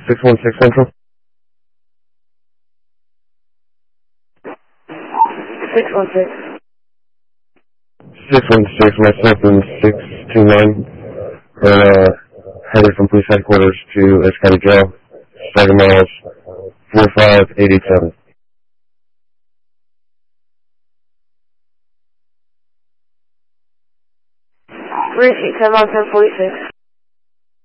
616 Central. 616. 616, myself and 629 are headed from police headquarters to Edge County Jail, 7 miles, 45887. Repeat 10 miles 1046.